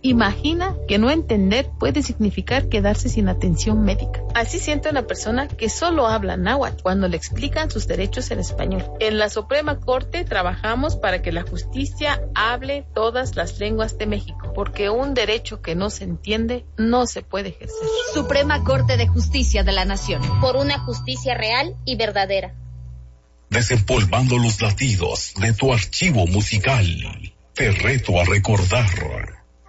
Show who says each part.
Speaker 1: imagina que no entender puede significar quedarse sin atención médica. Así siente una persona que solo habla náhuatl cuando le explican sus derechos en español. En la Suprema Corte trabajamos para que la justicia hable todas las lenguas de México, porque un derecho que no se entiende no se puede ejercer.
Speaker 2: Suprema Corte de Justicia de la Nación.
Speaker 3: Por una justicia real y verdadera.
Speaker 4: Desempolvando los latidos de tu archivo musical. Te reto a recordar.